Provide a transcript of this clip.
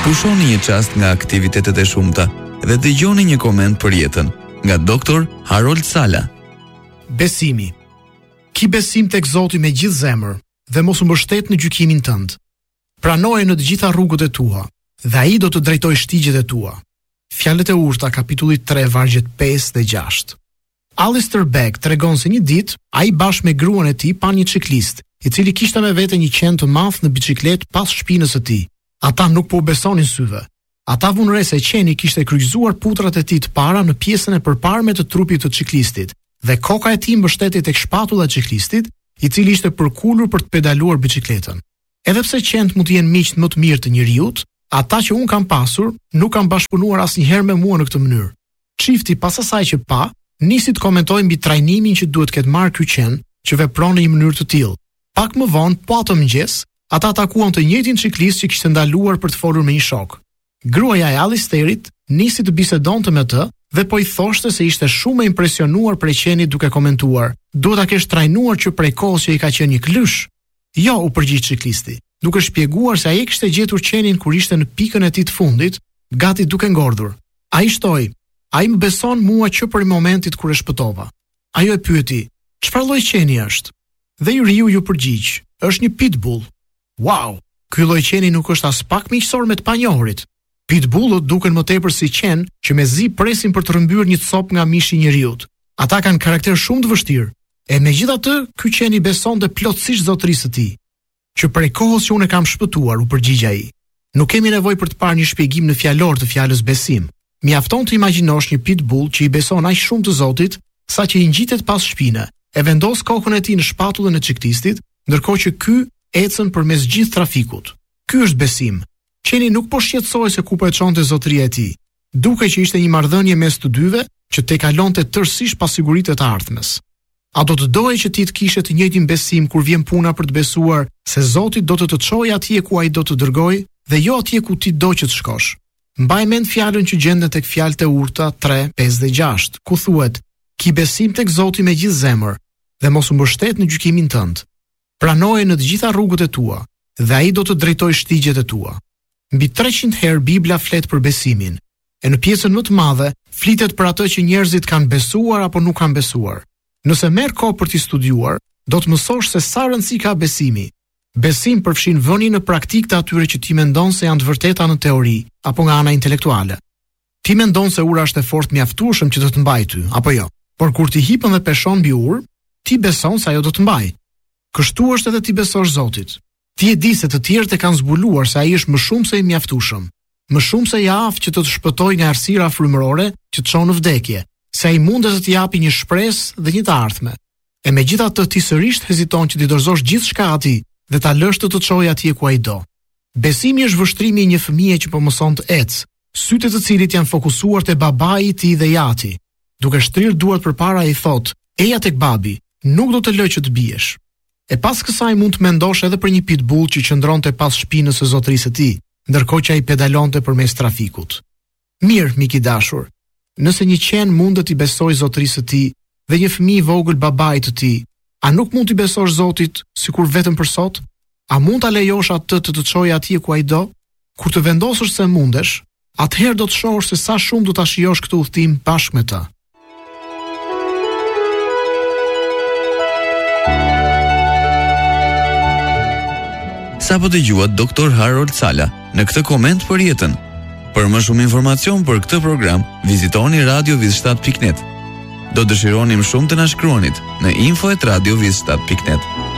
Pushoni një çast nga aktivitetet e shumta dhe dëgjoni një koment për jetën nga Dr. Harold Sala. Besimi. Ki besim tek Zoti me gjithë zemër dhe mos u mbështet në gjykimin tënd. Pranoje në të gjitha rrugët e tua dhe ai do të drejtojë shtigjet e tua. Fjalët e urta, kapitulli 3, vargjet 5 dhe 6. Alistair Begg tregon se një ditë ai bashkë me gruan e tij pa një ciklist, i cili kishte me vete një qen të madh në biçikletë pas shpinës së tij. Ata nuk po besonin syve. Ata vunë re se qeni kishte kryqëzuar putrat e tij të para në pjesën e përparme të trupit të ciklistit, dhe koka e tij mbështeti tek shpatulla e ciklistit, i cili ishte përkulur për të pedaluar biçikletën. Edhe pse qentë mund të jenë miq më të mirë të njerëzit, ata që un kam pasur nuk kanë bashkëpunuar asnjëherë me mua në këtë mënyrë. Çifti pas asaj që pa, nisi të komentojë mbi trajnimin që duhet ketë marrë ky qen që vepron në një mënyrë të tillë. Pak më vonë, po atë mëngjes, ata takuan të njëjtin ciklist që kishte ndaluar për të folur me një shok. Gruaja e Alistairit nisi të bisedonte me të dhe po i thoshte se ishte shumë e impresionuar prej qenit duke komentuar: "Duhet ta kesh trajnuar që prej kohës që i ka qenë një klysh." "Jo," u përgjigj ciklisti, duke shpjeguar se ai kishte gjetur qenin kur ishte në pikën e tij të fundit, gati duke ngordhur. Ai shtoi: "Ai më beson mua që për momentit kur e shpëtova." Ajo e pyeti: "Çfarë lloj qeni është?" Dhe Yuriu ju përgjigj: "Është një pitbull." "Wow, ky lloj qeni nuk është as pak miqësor me të panjohurit." Pitbullët duken më tepër si qen që mezi presin për të rrëmbyer një copë nga mishi i njeriut. Ata kanë karakter shumë të vështirë. E megjithatë, ky qen i besonte plotësisht zotërisë së tij. "Që prej kohës që unë e kam shpëtuar," u përgjigj ai. "Nuk kemi nevojë për të parë një shpjegim në fjalor të fjalës besim. Mjafton të imagjinosh një pitbull që i beson aq shumë të Zotit, sa që i ngjitet pas shpine, e vendos kokën e tij në shpatullën e ciklistit, ndërkohë që ky ecën përmes gjithë trafikut. Ky është besim. Qeni nuk po shqetësoi se ku po e çonte zotëria e tij. Duke që ishte një marrëdhënie mes të dyve që te kalonte tërësisht pasiguritë e të ardhmes. A do të doje që ti të kishe të njëjtin besim kur vjen puna për të besuar se Zoti do të çojë atje ku ai do të dërgojë dhe jo atje ku ti do që të shkosh? Mbaj mend fjalën që gjendet tek Fjalët e Urta 3, 5 dhe 6, ku thuhet: "Ki besim tek Zoti me gjithë zemër dhe mos u mbështet në gjykimin tënd. Pranoje në të gjitha rrugët e tua dhe ai do të drejtojë shtigjet e tua." Mbi 300 herë Bibla flet për besimin, e në pjesën më të madhe flitet për atë që njerëzit kanë besuar apo nuk kanë besuar. Nëse merr kohë për t'i studiuar, do të mësosh se sa rëndësi ka besimi. Besim përfshin vënien në praktikë të atyre që ti mendon se janë të vërteta në teori apo nga ana intelektuale. Ti mendon se ura është e fortë mjaftueshëm që të mbajë ty, apo jo? Por kur ti hipën dhe peshon mbi urë, ti beson se ajo do të mbajë. Kështu është edhe ti besosh Zotit. Ti e di se të tjerët e kanë zbuluar se ai është më shumë se i mjaftueshëm, më shumë se i aftë që të shpëtojë nga errësira frymërore që të çon në vdekje, se ai mundet të të japi një shpresë dhe një të ardhme. E megjithatë ti sërish heziton që ti dorëzosh gjithçka atij dhe ta lësh të çojë atje ku ai do. Besimi është vështrimi i një fëmije që po mëson të ecë, sytë të cilit janë fokusuar te babai i tij dhe jati. Duke shtrirë duart përpara i thotë: "Eja tek babi, nuk do të lë që të biesh." E pas kësaj mund të mendosh edhe për një pitbull që qëndronte pas shpinës së zotërisë së tij, ndërkohë që ai pedalonte përmes trafikut. Mirë, mik i dashur, nëse një qen mundet i besojë zotërisë së tij dhe një fëmijë i vogël babait të tij, a nuk mund t'i besosh Zotit sikur vetëm për sot? A mund ta lejosh atë të të çojë atje ku ai do? Kur të vendosësh se mundesh, atëherë do të shohësh se sa shumë do ta shijosh këtë udhtim bashkë me të. Sa po dëgjuat Dr. Harold Sala në këtë koment për jetën. Për më shumë informacion për këtë program, vizitoni radiovizshtat.net. Do dëshironim shumë të na shkruanit në info@radiovizshtat.net.